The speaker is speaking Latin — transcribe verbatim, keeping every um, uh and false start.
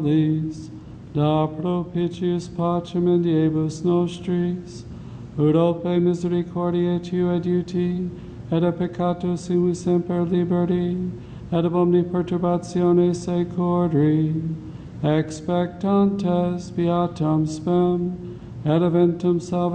da propitius pacem in diebus nostris, ut ope misericordiae Tui adiuti, et a peccatus simus semper liberti, et ab omni perturbatione securri, expectantes beatam spem, et eventum salvationem